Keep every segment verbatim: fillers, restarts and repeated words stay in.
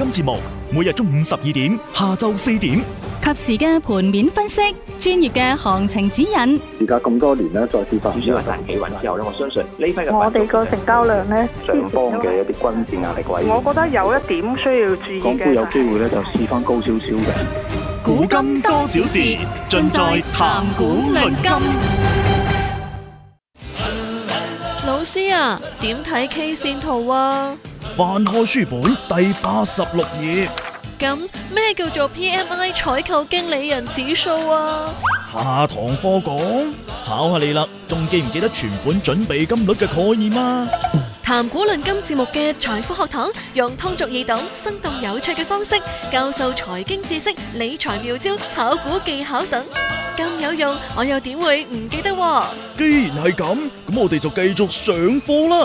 節目，每日中午十二點、下晝四點， 及時嘅盤面分析，專業嘅行情指引。 而家咁多年咧，再次發主要係大企穩之後咧，我相信呢批嘅我哋個成交量咧， 上方嘅一啲均線壓力位， 我覺得有一點需要注意嘅。 港股有機會咧就試翻高少少嘅。 古今多少事，盡在談股論金。 老師啊，點睇 K 線圖啊？ 翻開書本第八十六頁。 咁咩叫做 P M I 採購經理人指數啊？ 下堂課講，考下你啦，仲記唔記得存款準備金率嘅概念啊？ 談股論金節目嘅財富學堂，用通俗易懂、生動有趣嘅方式教授財經知識、理財妙招、炒股技巧等，咁有用，我又點會唔記得喎？ 既然係咁，咁我哋就繼續上課啦。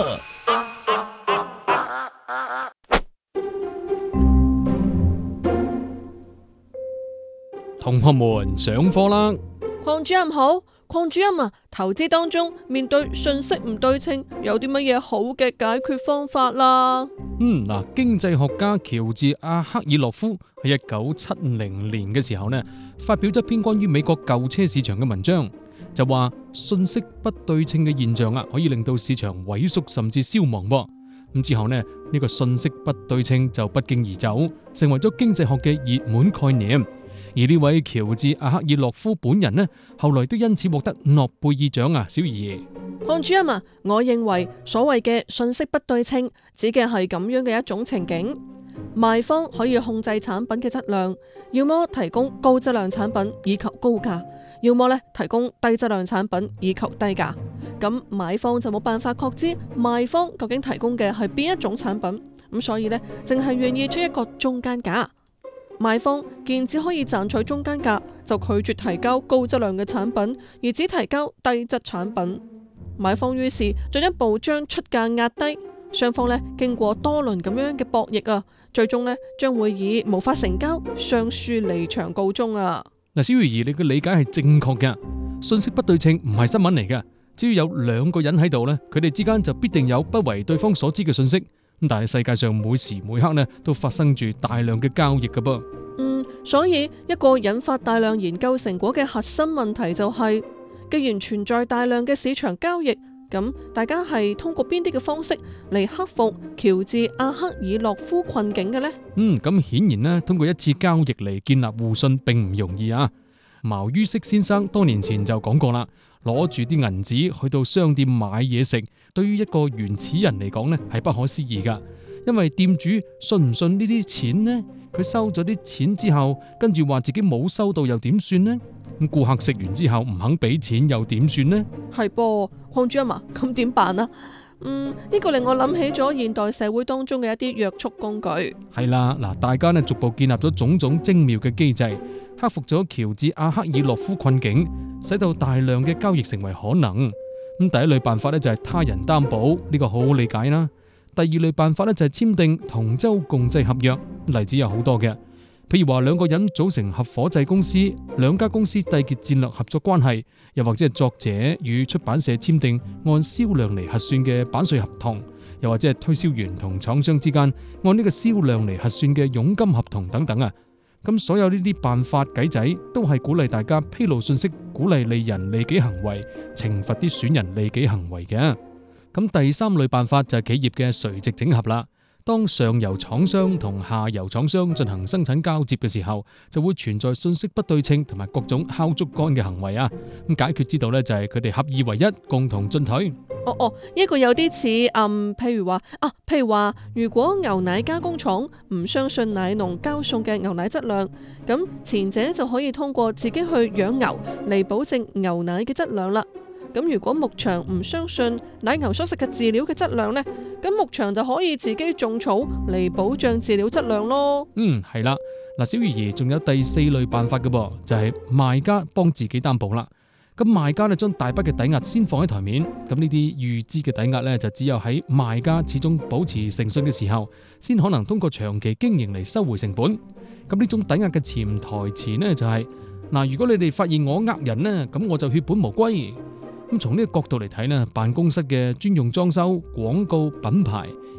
同學們上課啦！ 鄺主任好，鄺主任啊，投資當中面對信息唔對稱，有啲乜嘢好嘅解決方法啦？ 嗯嗱，經濟學家喬治阿克爾洛夫喺一九七零年嘅時候呢，發表咗篇關於美國舊車市場嘅文章，就話信息不對稱嘅現象啊，可以令到市場萎縮甚至消亡。咁之後呢，呢個信息不對稱就不脛而走，成為咗經濟學嘅熱門概念。而呢位喬治阿克爾洛夫本人呢，後來都因此獲得諾貝爾獎啊！小儀， 鄺主任啊，我認為所謂嘅信息不對稱，指嘅係咁樣嘅一種情景：賣方可以控制產品嘅質量，要麼提供高質量產品以求高價，要麼咧提供低質量產品以求低價。咁買方就冇辦法確知賣方究竟提供嘅係邊一種產品，咁所以呢，淨係願意出一個中間價。賣方見只可以賺取中間價，就拒絕提交高質量嘅產品，而只提交低質產品。買方於是進一步將出價壓低，雙方呢經過多輪咁樣嘅博弈啊，最終呢將會以無法成交、雙輸離場告終啊！ 嗱，小儀，你嘅理解係正確嘅，信息不對稱唔係新聞嚟嘅，只要有兩個人喺度呢，佢哋之間就必定有不為對方所知嘅信息。咁但係世界上每時每刻呢都發生住大量嘅交易㗎噃。 嗯，所以一個引發大量研究成果嘅核心問題就係，既然存在大量嘅市場交易，咁大家係通過邊啲嘅方式嚟克服喬治阿克爾洛夫困境嘅呢？ 嗯，咁顯然呢，通過一次交易嚟建立互信並唔容易啊。茅于軾先生多年前就講過啦，攞住啲銀紙去到商店買嘢食，對於一個原始人嚟講呢係不可思議噶，因為店主信唔信呢啲錢呢？佢收咗啲錢之後，跟住話自己冇收到又點算呢？咁顧客食完之後唔肯俾錢又點算呢？ 係噃，鄺主任啊，咁點辦啊？嗯，呢個令我諗起咗現代社會當中嘅一啲約束工具。係啦，嗱，大家呢逐步建立咗種種精妙嘅機制，克服咗喬治阿克爾洛夫困境，使到大量嘅交易成為可能。咁第一類辦法呢，就係他人擔保，呢個好好理解啦。第二類辦法呢，就係簽訂同舟共濟合約，例子有好多嘅，譬如話兩個人組成合夥制公司，兩家公司締結戰略合作關係，又或者係作者與出版社簽訂按銷量嚟核算嘅版稅合同，又或者係推銷員同廠商之間按呢個銷量嚟核算嘅佣金合同等等啊。咁所有呢啲辦法計仔都係鼓勵大家披露信息，鼓勵利人利己行為，懲罰啲損人利己行為嘅。咁第三類辦法就係企業嘅垂直整合啦。當上游廠商同下游廠商進行生產交接嘅時候，就會存在信息不對稱同埋各種敲竹竿嘅行為啊。咁解決之道呢，就係佢哋合二為一，共同進退。 哦哦，呢個有啲似，嗯，譬如話啊，譬如話，如果牛奶加工廠唔相信奶農交送嘅牛奶質量，咁前者就可以通過自己去養牛嚟保證牛奶嘅質量啦。咁如果牧場唔相信奶牛所食嘅飼料嘅質量呢，咁牧場就可以自己種草嚟保障飼料質量咯。 嗯，係啦，嗱，小魚兒仲有第四類辦法嘅噃，就係賣家幫自己擔保啦。咁賣家呢將大筆嘅抵押先放喺台面，咁呢啲預支嘅抵押呢，就只有喺賣家始終保持誠信嘅時候，先可能通過長期經營嚟收回成本。咁呢種抵押嘅潛台詞呢，就係嗱，如果你哋發現我呃人呢，咁我就血本無歸。咁從呢個角度嚟睇呢，辦公室嘅專用裝修、廣告、品牌，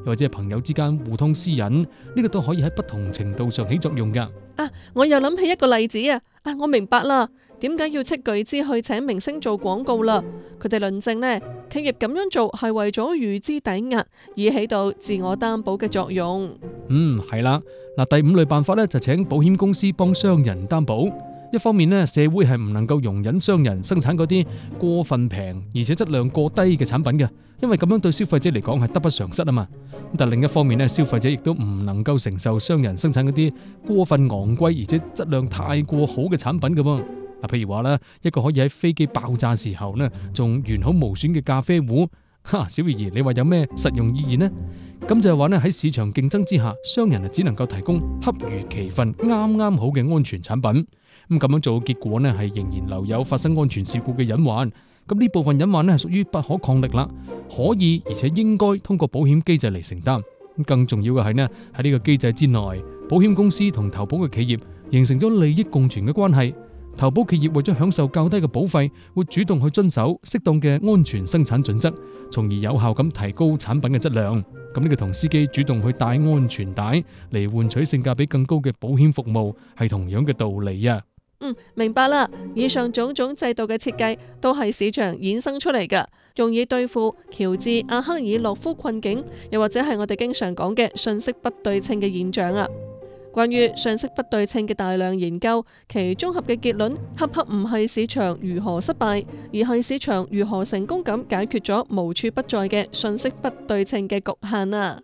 或者係朋友之間互通私隱，呢個都可以喺不同程度上起作用㗎。 啊，我又諗起一個例子啊！啊，我明白啦，點解要斥巨資去請明星做廣告啦？佢哋論證呢，企業咁樣做係為咗預支抵押，以起到自我擔保嘅作用。 嗯，係啦。嗱，第五類辦法呢，就請保險公司幫商人擔保。一方面呢，社會係唔能夠容忍商人生產嗰啲過分平而且質量過低嘅產品嘅，因為咁樣對消費者嚟講係得不償失啊嘛。但另一方面呢，消費者亦都唔能夠承受商人生產嗰啲過分昂貴而且質量太過好嘅產品嘅喎。嗱，譬如話咧，一個可以喺飛機爆炸時候呢，仲完好無損嘅咖啡壺，哈，小魚兒，你話有咩實用意義呢？咁就係話呢，喺市場競爭之下，商人啊只能夠提供恰如其分、啱啱好嘅安全產品。咁咁樣做嘅結果呢，係仍然留有發生安全事故嘅隱患。咁呢部分隱患呢，係屬於不可抗力啦，可以而且應該通過保險機制嚟承擔。更重要嘅係呢，喺呢個機制之內，保險公司同投保嘅企業形成咗利益共存嘅關係。投保企業為咗享受較低嘅保費，會主動去遵守適當嘅安全生產準則，從而有效咁提高產品嘅質量。咁呢個同司機主動去帶安全帶嚟換取性價比更高嘅保險服務，係同樣嘅道理啊！ 嗯，明白啦。以上種種制度嘅設計都係市場衍生出嚟㗎，用以對付喬治阿克爾洛夫困境，又或者係我哋經常講嘅信息不對稱嘅現象啊。關於信息不對稱嘅大量研究，其綜合嘅結論，恰恰唔係市場如何失敗，而係市場如何成功咁解決咗無處不在嘅信息不對稱嘅局限啊！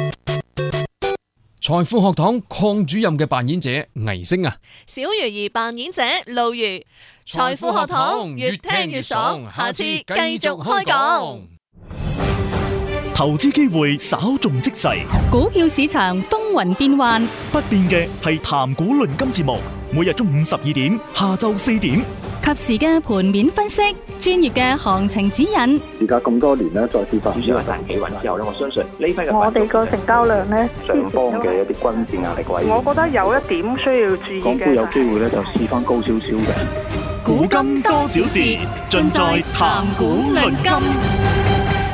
財富學堂鄺主任嘅扮演者倪星啊， 小魚兒扮演者露如，財富學堂越聽越爽，下次繼續開講。 投資機會稍縱即逝， 股票市場風雲變幻， 不變嘅係談股論金節目，每日中午十二點，下晝四點， 及時嘅盤面分析，專業嘅行情指引。 時隔咁多年咧，再次發主要係彈企穩之後咧，我相信呢批嘅我哋個成交量呢， 上方嘅一啲均線壓力位， 我覺得有一點需要注意港股嘅有機會咧就試翻高少少嘅。 股金多少事，盡在談股論金。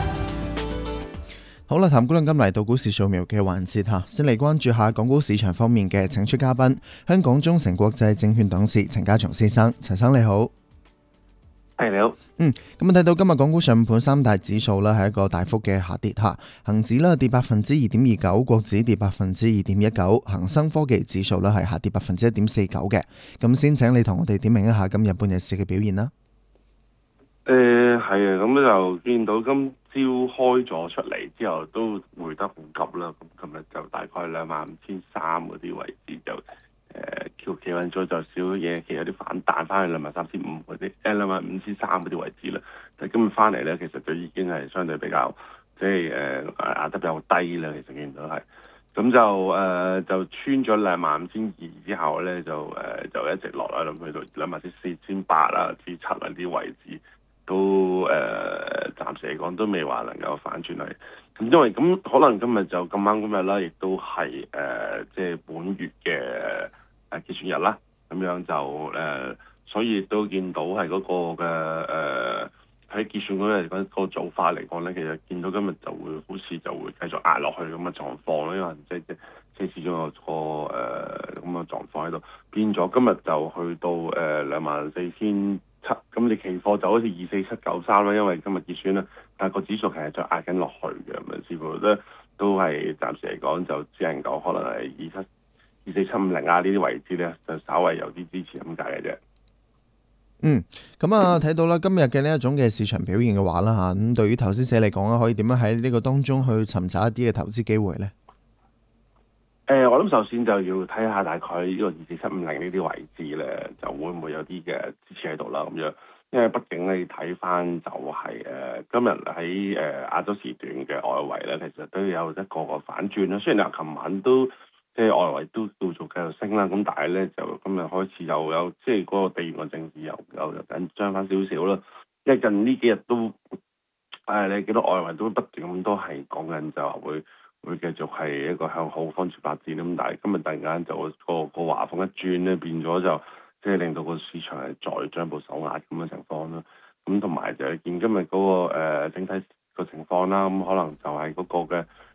好啦，談股論金嚟到股市掃描嘅環節吓，先嚟關注下港股市場方面嘅請出嘉賓，香港中誠國際證券董事陳家松先生，陳生你好。 係你好。 嗯，咁啊睇到今日港股上盤三大指數呢係一個大幅嘅下跌吓，恒指呢跌百分之二點二九，國指跌百分之二點一九，恒生科技指數呢係下跌百分之一點四九嘅。咁先請你同我哋點評一下今日半日市嘅表現啦。 誒係啊，咁就見到今朝開咗出嚟之後都回得好急啦。咁今日就大概兩萬五千三嗰啲位置就誒橋企穩咗，就少嘢，其實有啲反彈翻去兩萬三千五嗰啲，誒兩萬五千三嗰啲位置啦。但係今日翻嚟咧，其實就已經係相對比較即係誒壓得比較低啦。其實見到係咁就誒、呃、就穿咗兩萬五千二之後咧，就誒、呃、就一直落嚟，諗去到兩萬四千八啊至七啊啲位置。都誒、呃，暫時嚟講都未話能夠反轉去，咁因為咁可能今日就咁啱今日啦，亦都係誒，即、呃、係、就是、本月嘅誒結算日啦，咁樣就誒、呃，所以都見到係嗰個嘅誒喺結算嗰日嗰個做法嚟講咧，其實見到今日就會好似就會繼續壓落去咁嘅狀況咯，因為即係即係始終有個誒咁嘅狀況喺度，變咗今日就去到誒兩萬四千七，咁你期貨就好似二四七九三啦，因為今日結算啦，但係個指數其實就壓緊落去嘅，咁樣似乎咧都係暫時嚟講就只能夠可能係二七二四七五零啊呢啲位置咧，就稍微有啲支持咁解嘅啫。 嗯，咁啊睇到啦，今日嘅呢一種嘅市場表現嘅話啦嚇，咁對於投資者嚟講啊，可以點樣喺呢個當中去尋找一啲嘅投資機會咧？ 誒、呃，我諗首先就要睇下大概呢個二四七五零呢啲位置咧，就會唔會有啲嘅支持喺度啦咁樣。因為畢竟你睇翻就係、是、誒、呃、今日喺誒亞洲時段嘅外圍咧，其實都有一個個反轉啦。雖然你琴晚都即係外圍都叫做繼續升啦，咁但係咧就今日開始又有即係嗰個地緣嘅政治又又緊張翻少少啦。因為近呢幾日都誒、呃、你見到外圍都不斷咁都係講緊就話會。會繼續係一個向好方向發展，咁但係今日突然間就個個畫風一轉咧，變咗就即係令到個市場係再進一步受壓咁嘅情況啦。咁同埋就係見今日嗰、那個、呃、整體個情況啦，咁可能就係嗰個嘅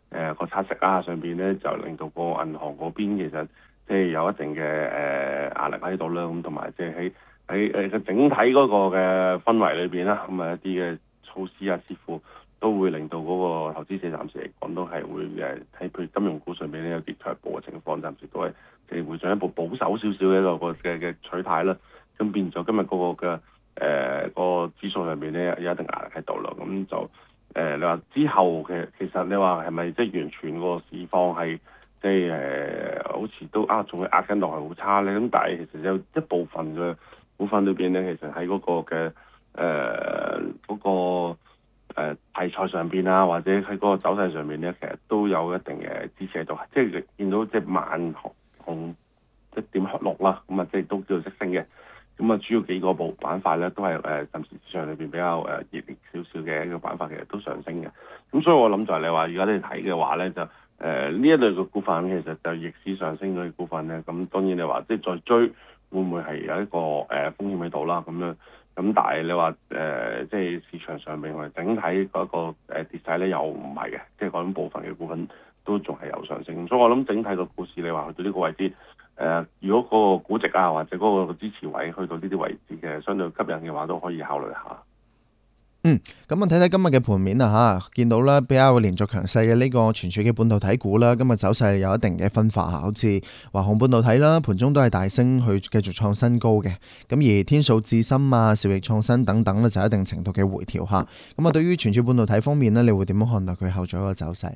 誒個拆息啊上邊咧，就令到個銀行嗰邊其實即係有一定嘅誒、呃、壓力喺度啦。咁同埋即係喺喺誒個整體嗰個嘅氛圍裏邊啦，咁啊一啲嘅措施啊，似乎都會令到嗰個投資者暫時嚟講都係會誒喺譬如金融股上面咧有啲卻步嘅情況，暫時都係即係會進一步保守少少嘅一個個嘅嘅取態啦。咁變咗今日嗰個嘅誒、呃嗰個指數上面咧有一定壓力喺度啦。咁就誒、呃、你話之後嘅其實你話係咪即係完全個市況係即係誒好似都啊仲會壓緊落去好差咧？咁但係其實有一部分嘅股份裏邊咧，其實喺嗰個嘅誒嗰個。誒題材上邊啊，或者喺嗰個走勢上面咧，其實都有一定嘅支持喺度，即係見到即係慢紅即係點落啦，咁啊即係都叫做識升嘅。咁啊主要幾個部板塊咧，都係誒暫時市場裏邊比較誒熱烈少少嘅一個板塊，其實都上升嘅。咁所以我諗就係你話，如果你睇嘅話咧，就誒呢、呃、一類嘅股份其實就逆市上升嗰啲股份咧，咁當然你話即係再追會唔會係有一個誒、呃、風險喺度啦？咁樣。咁但係你話誒、呃，即係市場上面或者整體嗰個誒跌勢咧，又唔係嘅，即係嗰種部分嘅股份都仲係有上升。所以我諗整體個股市，你話去到呢個位置，誒、呃，如果嗰個估值啊或者嗰個支持位去到呢啲位置嘅相對吸引嘅話，都可以考慮下。 嗯，咁啊睇睇今日嘅盤面啊嚇，見到咧比較連續強勢嘅呢個存儲嘅半導體股啦，今日走勢有一定嘅分化嚇，好似華虹半導體啦，盤中都係大升去繼續創新高嘅。咁而天數智深啊、兆易創新等等咧，就有一定程度嘅回調嚇。咁啊，對於存儲半導體方面呢，你會點樣看待佢後續一個走勢？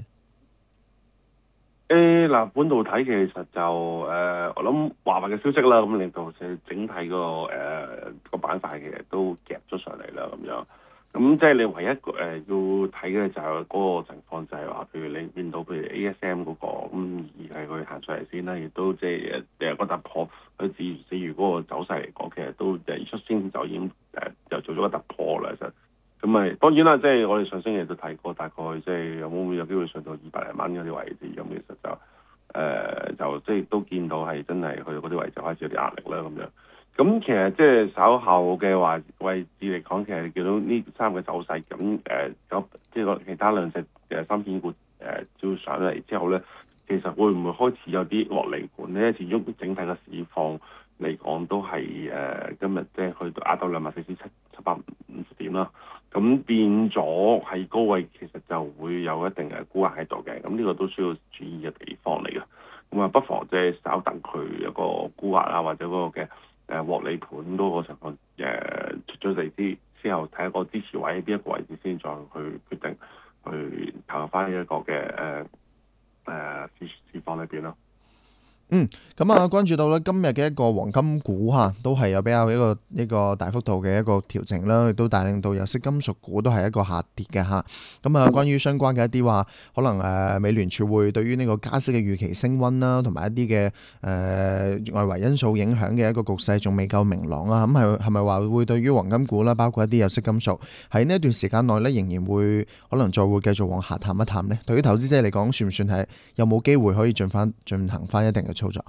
誒嗱，半導體其實就誒、呃，我諗華為嘅消息啦，咁令到整整體個誒個板塊其實都夾咗上嚟啦，咁樣。咁即係你唯一誒、呃、要睇嘅就係嗰個情況，就係話，譬如你見到譬如 A S M 嗰、那個咁，而係佢行上嚟先啦，亦都即係誒個突破，佢至至於嗰個走勢嚟講，其實都誒出先就已經誒、呃、就做咗個突破啦。其實咁咪當然啦，即係我哋上星期都睇過，大概即係有冇有機會上到二百零蚊嗰啲位置咁，其實就誒、呃、就即係都見到係真係去到嗰啲位置開始有啲壓力啦咁樣。咁其實即係稍後嘅話位置嚟講，其實你見到呢三個走勢，咁誒咁即係個其他兩隻嘅芯片股誒照上嚟之後咧，其實會唔會開始有啲獲利盤咧？始終整體嘅市況嚟講都係誒、呃、今日即係去到壓到兩萬四千七七百五十點啦。咁變咗喺高位，其實就會有一定嘅沽壓喺度嘅。咁呢個都需要注意嘅地方嚟嘅。咁啊，不妨即係稍等佢一個沽壓啊，或者嗰個嘅。誒獲利盤嗰個情況誒出咗嚟之之後，睇下個支持位喺邊一個位置先，再去決定去投入翻呢一個嘅誒誒市市況裏邊咯。 嗯，咁啊，關注到咧今日嘅一個黃金股嚇，都係有比較一個一個大幅度嘅一個調整啦，亦都帶領到有色金屬股都係一個下跌嘅嚇。咁啊，關於相關嘅一啲話，可能誒美聯儲會對於呢個加息嘅預期升溫啦，同埋一啲嘅誒外圍因素影響嘅一個局勢仲未夠明朗啊。咁係係咪話會對於黃金股啦，包括一啲有色金屬喺呢一段時間內咧，仍然會可能再會繼續往下探一探呢？對於投資者嚟講，算唔算係有冇機會可以進翻進行翻一定嘅操作？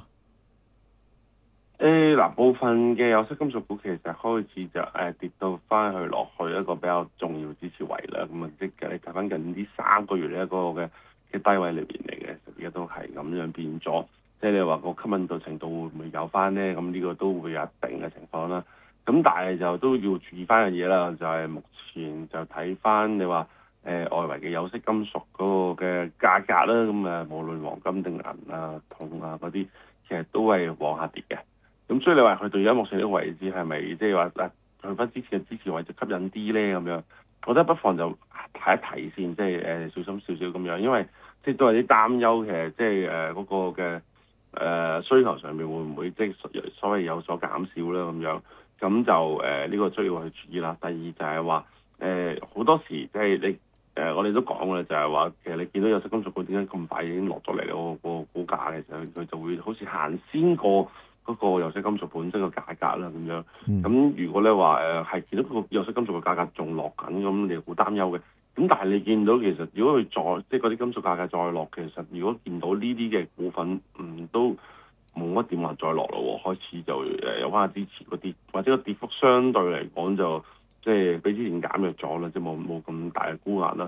誒嗱、欸，部分嘅有色金屬股其實開始就誒、呃、跌到翻去落去一個比較重要支持位啦。咁啊，即係你睇翻近呢三個月呢一個嘅嘅低位裏邊嚟嘅，而家都係咁樣變咗。即係你話個吸引度程度會唔會有翻呢？咁呢個都會有一定嘅情況啦。咁但係就都要注意翻嘅嘢啦，就係、是、目前就睇翻你話誒、呃、外圍嘅有色金屬嗰個嘅價格啦。咁啊，無論黃金定銀啊、銅啊嗰啲，其實都係往下跌嘅。咁所以你話去到而家目前呢個位置係咪即係話嗱去翻之前嘅支持位就吸引啲咧咁樣？我覺得不妨就睇一睇先，即係誒小心少少咁樣，因為即係都係啲擔憂，其實即係誒嗰個嘅誒、呃、需求上面會唔會即係所謂有所減少啦咁樣？咁就誒呢、呃這個需要去注意啦。第二就係話誒好多時即係你誒、呃、我哋都講嘅就係話，其實你見到有色金屬股點解咁快已經落咗嚟咧？個個股價嘅時候，佢就會好似行先過嗰個有色金屬本身嘅價格啦，咁樣。咁、嗯、如果咧話誒係見到個有色金屬嘅價格仲落緊，咁你好擔憂嘅。咁但係你見到其實如果佢再即係嗰啲金屬價格再落，其實如果見到呢啲嘅股份，嗯都冇乜點話再落咯，開始就誒有翻支持嗰啲，或者個跌幅相對嚟講就即係比之前減弱咗啦，即係冇冇咁大嘅沽壓啦。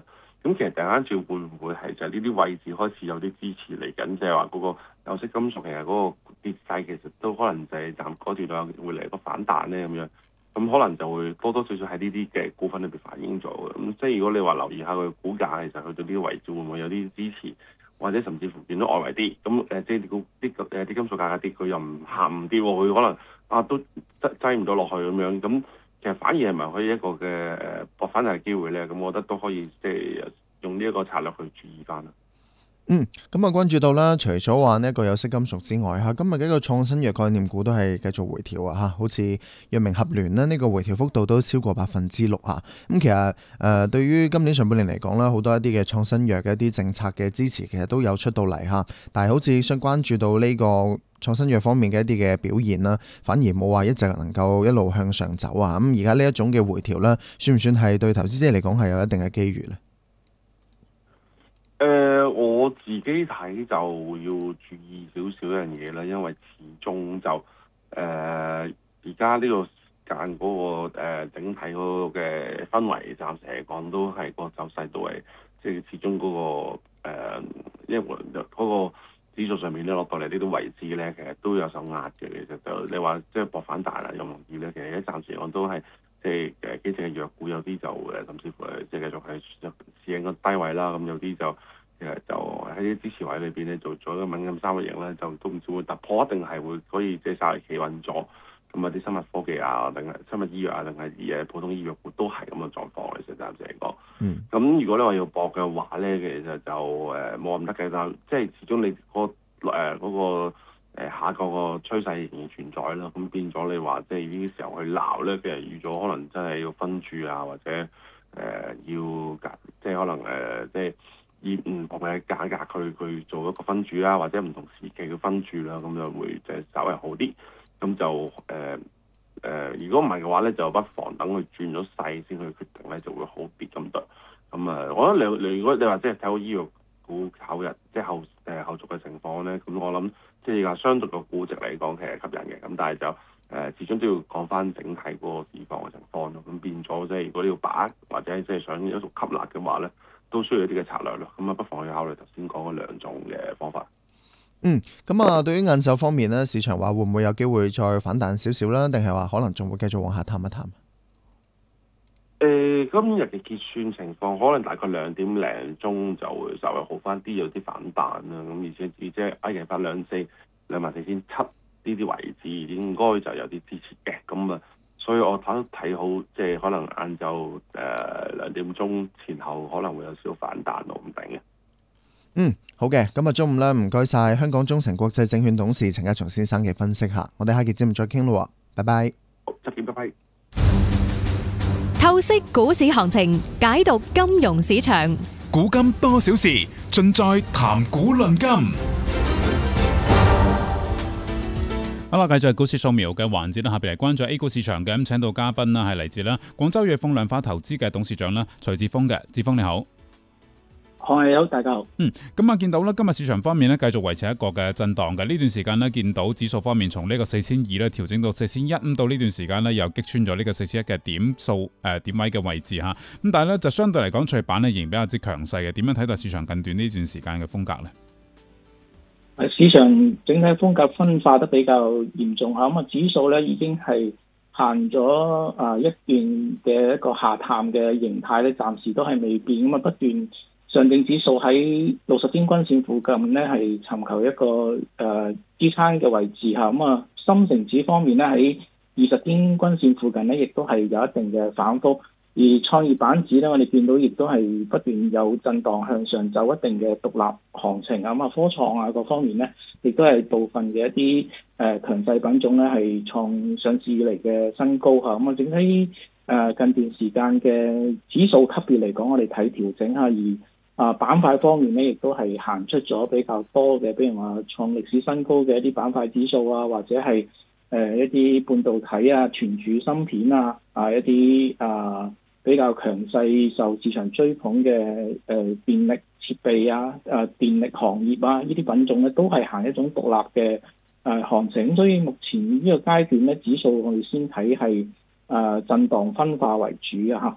咁其實突然間照會唔會係就係呢啲位置開始有啲支持嚟緊，即係話嗰個有色金屬其實嗰個跌勢其實都可能就係暫嗰段有會嚟個反彈咧咁樣。咁可能就會多多少少喺呢啲嘅股份裏邊反映咗嘅。咁即係如果你話留意下佢股價，其實去到呢個位置會唔會有啲支持，或者甚至乎變咗外圍啲。咁誒，即係啲啲誒啲金屬價格跌，佢又唔行唔跌喎，佢可能啊都擠擠唔到落去咁樣。咁其實反而係咪可以一個嘅誒博反彈嘅機會咧？咁我覺得都可以即係用呢一個策略去注意翻啦。 嗯，咁啊關注到啦，除咗話呢一個有色金屬之外嚇，今日嘅一個創新藥概念股都係繼續回調啊嚇，好似藥明合聯呢，呢個回調幅度都超過百分之六嚇。咁其實誒、呃、對於今年上半年嚟講啦，好多一啲嘅創新藥嘅一啲政策嘅支持，其實都有出到嚟嚇。但係好似想關注到呢個創新藥方面嘅一啲嘅表現啦，反而冇話一直能夠一路向上走啊。咁而家呢一種嘅回調咧，算唔算係對投資者嚟講係有一定嘅機遇咧？ 誒、呃，我自己睇就要注意少少一樣嘢啦，因為始終就誒而家呢個時間嗰、那個、呃、整體嗰個嘅氛圍，暫時嚟講都係個走勢都係即係始終嗰、那個、呃、因為嗰個指數上面咧落到嚟呢啲位置咧，其實都有受壓嘅。其實就你話即係搏反彈啊，又容易咧。其實而家暫時嚟講都係即係誒幾隻嘅弱股，有啲就誒甚至乎誒即係繼續係試緊個低位啦。咁有啲就其實就喺啲支持位裏邊咧做咗一個敏感三角形咧，就都唔知會突破，一定係會可以即係稍微企穩咗。咁啊啲生物科技啊，定係生物醫藥啊，定係誒普通醫藥股都係咁嘅狀況。其實暫時嚟講，嗯，咁如果你話要搏嘅話咧，其實就誒冇咁得嘅，但即係始終你嗰誒嗰個誒下個個趨勢仍然存在啦。咁變咗你話即係呢啲時候去鬧咧，其實預咗可能真係要分注啊，或者誒、呃、要即係可能誒、呃、即係以唔同嘅價格去去做一個分注啦，或者唔同時期嘅分注啦，咁就會即係稍微好啲。咁就誒誒、呃呃，如果唔係嘅話咧，就不妨等佢轉咗勢先去決定咧，就會好啲咁多。咁啊，我覺得你你如果你話即係睇好醫藥股後日即係後誒後續嘅情況咧，咁我諗即係話相對個估值嚟講其實吸引嘅。咁但係就誒、呃、始終都要講翻整體嗰個市況嘅情況咯。咁變咗即係如果你要把握或者即係想一路吸納嘅話咧，都需要一啲嘅策略咯。咁啊，不妨去考慮頭先講嘅兩種嘅方法。 嗯，咁啊，對於晏晝方面咧，市場話會唔會有機會再反彈少少啦？定係話可能仲會繼續往下探一探？誒、 呃，今日嘅結算情況可能大概兩點零鐘就會稍微好翻啲，有啲反彈啦。咁而且而且挨近翻兩四兩萬四千七呢啲位置，應該就有啲支持嘅。咁啊，所以我睇睇好，即係可能晏晝誒兩點鐘前後可能會有少少反彈咯，唔定嘅。 嗯，好嘅，今日中午咧，唔該晒香港中誠國際證券董事陳家松先生嘅分析吓，我哋下期節目再傾咯，拜拜。 好，再見，拜拜。 透析股市行情，解讀金融市場， 古今多少事，盡在談股論金。 好啦，繼續係股市掃描嘅環節啦，下邊嚟關注 A 股市場嘅，咁請到嘉賓啦，係嚟自啦廣州裕豐量化投資嘅董事長啦徐志峰嘅，志峰你好。 係好，大家好。 嗯，咁啊，見到咧今日市場方面咧，繼續維持一個嘅震盪嘅呢段時間咧，見到指數方面從呢個四千二咧調整到四千一，咁到呢段時間咧又擊穿咗呢個四千一嘅點數誒、呃、點位嘅位置吓，咁但係咧就相對嚟講，創業板咧仍然比較之強勢嘅。點樣睇到市場近段呢段時間嘅風格咧？ 市場整體風格分化得比較嚴重吓，咁啊指數咧已經係行咗啊一段嘅一個下探嘅形態咧，暫時都係未變，咁啊不斷。上證指數喺六十天均線附近咧，係尋求一個誒、呃、支撐嘅位置嚇。咁啊，深成指方面咧，喺二十天均線附近咧，亦都係有一定嘅反覆。而創業板指咧，我哋見到亦都係不斷有震盪向上走一定嘅獨立行情啊。咁啊，科創啊各方面咧，亦都係部分嘅一啲誒、呃、強勢品種咧，係創上市以嚟嘅新高嚇。咁啊，整體誒、呃、近段時間嘅指數級別嚟講，我哋睇調整下而。啊，板塊方面咧，亦都係行出咗比較多嘅，比如話創歷史新高嘅一啲板塊指數啊，或者係誒、呃、一啲半導體啊、存儲芯片啊，啊一啲啊比較強勢受市場追捧嘅誒、呃、電力設備啊、啊電力行業啊，呢啲品種咧都係行一種獨立嘅誒、呃、行情，所以目前呢個階段咧，指數我哋先睇係誒震盪分化為主啊嚇。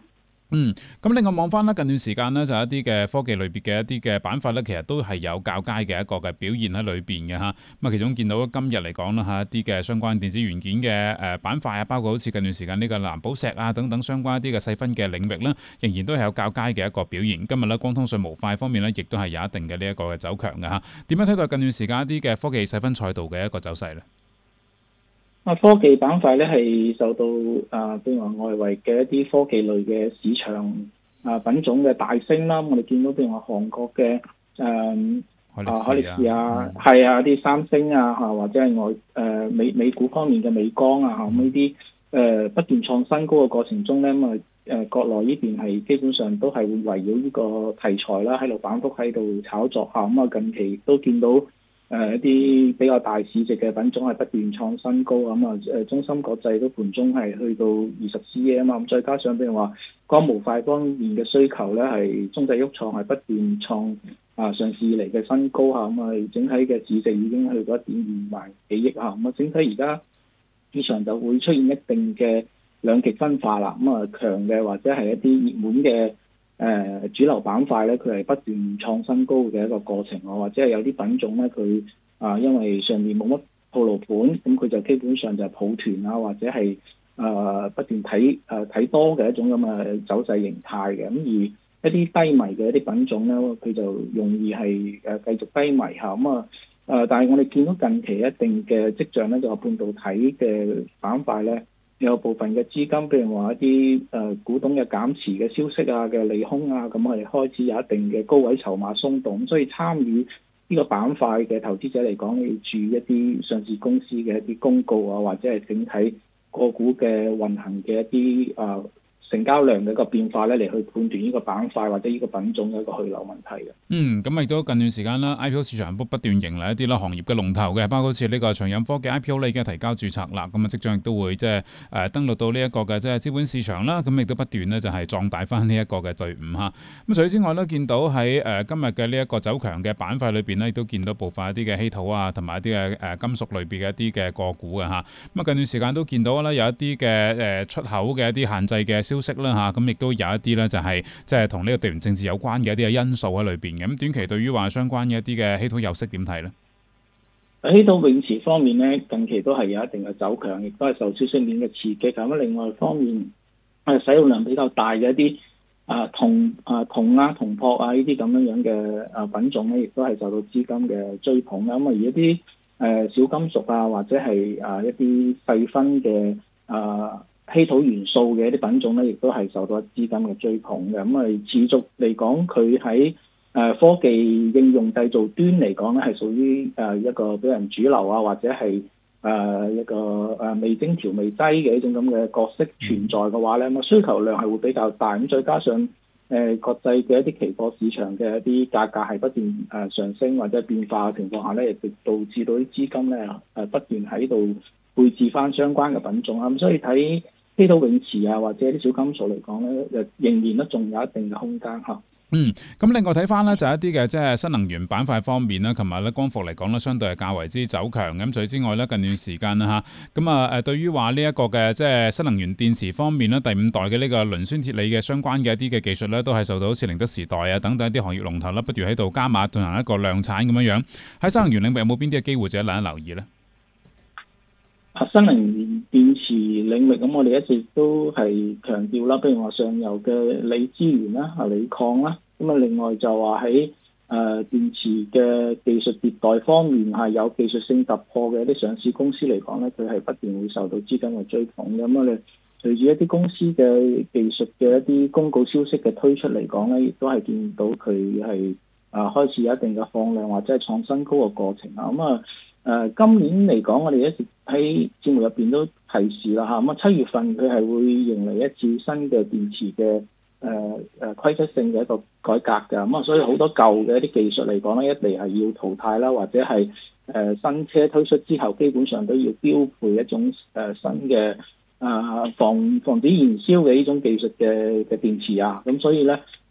嗯，咁另外望翻咧，近段時間呢，就一啲嘅科技類別嘅一啲嘅板塊咧，其實都係有較佳嘅一個嘅表現喺裏邊嘅嚇。咁啊，其中見到今日嚟講啦嚇，一啲嘅相關電子元件嘅誒板塊啊，包括好似近段時間呢個藍寶石啊等等相關一啲嘅細分嘅領域咧，仍然都係有較佳嘅一個表現。今日咧，光通訊模塊方面咧，亦都係有一定嘅呢一個嘅走強嘅嚇。點樣睇到近段時間一啲嘅科技細分賽道嘅一個走勢咧？ 啊，科技板塊咧係受到啊，譬如話外圍嘅一啲科技類嘅市場啊品種嘅大升啦。我哋見到譬如話韓國嘅誒啊海力士啊，係啊啲三星啊嚇，或者係外誒美美股方面嘅美光啊嚇，咁呢啲誒不斷創新高嘅過程中咧，咁啊誒國內呢邊係基本上都係會圍繞呢個題材啦，喺度反覆喺度炒作嚇。咁啊近期都見到。誒、呃、一啲比較大市值嘅品種係不斷創新高咁啊！誒、呃、中芯國際都盤中係去到二十 C A 啊嘛，咁再加上譬如話光模塊方面嘅需求咧，係中製鬱創係不斷創啊上市以嚟嘅新高嚇，咁啊整體嘅市值已經去到一點二萬幾億嚇，咁啊整體而家市場就會出現一定嘅兩極分化啦，咁啊強嘅或者係一啲熱門嘅。誒、呃、主流板塊咧，佢係不斷創新高嘅一個過程啊，或者係有啲品種咧，佢啊、呃、因為上面冇乜套路盤，咁佢就基本上就係抱團啊，或者係啊、呃、不斷睇誒睇多嘅一種咁嘅走勢形態嘅。咁而一啲低迷嘅一啲品種咧，佢就容易係誒繼續低迷下咁啊誒，但係我哋見到近期一定嘅跡象咧，就係半導體嘅板塊咧。有部分嘅資金，譬如話一啲誒、呃、股東嘅減持嘅消息啊嘅利空啊，咁我哋開始有一定嘅高位籌碼鬆動，所以參與呢個板塊嘅投資者嚟講，你要注意一啲上市公司嘅一啲公告啊，或者係整體個股嘅運行嘅一啲啊。呃成交量嘅一個變化咧，嚟去判斷呢個板塊或者呢個品種嘅一個去留問題嘅。 嗯，咁亦都近段時間啦 ，I P O 市場不不斷迎嚟一啲啦行業嘅龍頭嘅，包括好似呢個長蔭科技 I P O 咧已經提交註冊啦，咁啊即將亦都會即係誒登陸到呢一個嘅即係資本市場啦，咁亦都不斷呢就係壯大翻呢一個嘅隊伍嚇。咁除此之外咧，見到喺誒今日嘅呢一個走強嘅板塊裏邊咧，亦都見到部分一啲嘅稀土啊，同埋一啲嘅誒金屬類別嘅一啲嘅個股嘅嚇。咁啊近段時間都見到咧有一啲嘅誒出口嘅一啲限制嘅消息啦嚇，咁亦都有一啲咧就係即係同呢個地緣政治有關嘅一啲嘅因素喺裏邊嘅。咁短期對於話相關嘅一啲嘅稀土有色點睇咧？ 稀土永磁方面咧，近期都係有一定嘅走強，亦都係受消息面嘅刺激。咁另外方面，誒使用量比較大嘅一啲啊銅啊銅啊銅箔啊呢啲咁樣樣嘅啊品種咧，亦都係受到資金嘅追捧啦。咁啊而一啲誒小金屬啊或者係啊一啲細分嘅啊稀土元素嘅一啲品種咧，亦都係受到資金嘅追捧嘅。咁啊持續嚟講，佢喺誒科技應用製造端嚟講咧，係屬於誒一個俾人主流啊，或者係誒一個誒味精調味劑嘅一種咁嘅角色存在嘅話咧，咁啊需求量係會比較大。咁再加上誒國際嘅一啲期貨市場嘅一啲價格係不斷誒上升或者變化嘅情況下咧，亦導致到啲資金咧誒不斷喺度配置翻相關嘅品種啊。咁所以睇稀土永磁啊或者啲小金屬嚟講咧，仍然都仲有一定嘅空間嚇。 嗯，咁另外睇翻呢，就係一啲嘅即係新能源板塊方面啦，琴日咧光伏嚟講咧相對係較為之走強。咁除此之外咧，近段時間啦嚇，咁啊誒對於話呢一個嘅即係新能源電池方面咧，第五代嘅呢個磷酸鐵鋰嘅相關嘅一啲嘅技術咧，都係受到好似寧德時代啊等等一啲行業龍頭啦，不斷喺度加碼進行一個量產咁樣樣。喺新能源領域有冇邊啲嘅機會值得大家留意呢？ 新能源電池領域，咁我哋一直都係強調啦，譬如話上游嘅鋰資源啦、啊鋰礦啦，咁啊另外就話喺誒電池嘅技術迭代方面係有技術性突破嘅一啲上市公司嚟講咧，佢係不斷會受到資金嘅追捧嘅。咁我哋隨住一啲公司嘅技術嘅一啲公告消息嘅推出嚟講咧，亦都係見到佢係啊開始有一定嘅放量或者係創新高嘅過程啊。咁啊誒、呃、今年嚟講，我哋一直喺節目入邊都提示啦嚇，咁啊七月份佢係會迎嚟一次新嘅電池嘅誒誒規則性嘅一個改革嘅。咁啊所以好多舊嘅一啲技術嚟講咧，一嚟係要淘汰啦，或者係誒、呃、新車推出之後，基本上都要標配一種誒、呃、新嘅啊、呃、防防止燃燒嘅呢種技術嘅嘅電池啊，咁所以咧。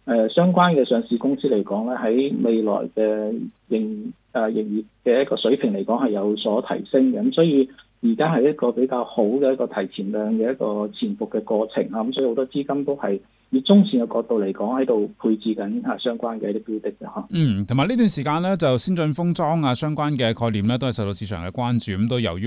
呃、相關嘅上市公司嚟講咧，喺未來嘅營誒營業嘅一個水平嚟講係有所提升嘅，咁所以而家係一個比較好嘅一個提前量嘅一個潛伏嘅過程啊，咁所以好多資金都係以中線嘅角度嚟講喺度配置緊嚇相關嘅一啲標的嘅嚇。 嗯，同埋呢段時間咧就先進封裝啊相關嘅概念咧都係受到市場嘅關注，咁都由於